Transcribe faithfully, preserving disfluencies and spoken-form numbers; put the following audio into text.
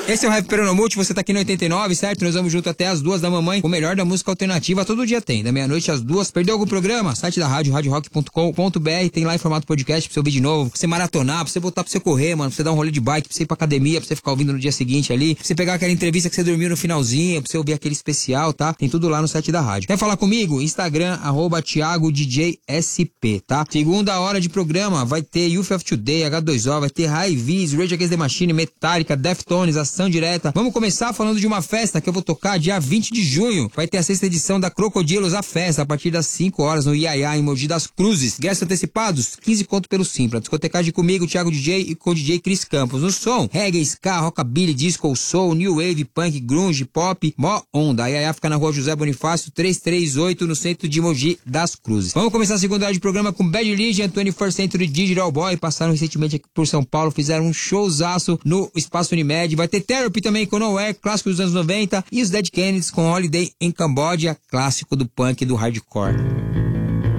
Esse é o Rap Peronomulti, você tá aqui no oitenta e nove, certo? Nós vamos junto até as duas da mamãe. O melhor da música alternativa todo dia tem, da meia-noite às duas. Perdeu algum programa? Site da rádio, rádio rock ponto com ponto b r, tem lá em formato podcast pra você ouvir de novo, pra você maratonar, pra você botar pra você correr, mano, pra você dar um rolê de bike, pra você ir pra academia, pra você ficar ouvindo no dia seguinte ali, pra você pegar aquela entrevista que você dormiu no finalzinho, pra você ouvir aquele especial, tá? Tem tudo lá no site da rádio. Quer falar comigo? Instagram, arroba Thiago D J S P, tá? Segunda hora de programa, vai ter Youth of Today, H dois O, vai ter High Vis, Rage Against the Machine, Metallica, Deftones, Ação Direta. Vamos começar falando de uma festa que eu vou tocar dia vinte de junho. Vai ter a sexta edição da Crocodilos, a festa, a partir das cinco horas no Iaiá, em Mogi das Cruzes. Ingressos antecipados, quinze conto pelo Simpla. Discotecagem comigo, Thiago D J e com o D J Cris Campos. No som, reggae, ska, rockabilly, disco, soul, new wave, punk, grunge, pop, mó onda. A Iaiá fica na rua José Bonifácio, trezentos e trinta e oito, no centro de Mogi das Cruzes. Vamos começar a segunda hora de programa com Bad Religion, twenty-first Century Digital Boy. Passaram recentemente aqui por São Paulo, fizeram um showzaço no Espaço Unimed. Vai ter Therapy também com Nowhere, clássico dos anos noventa. E os Dead Kennedys com Holiday em Camboja, clássico do punk e do hardcore.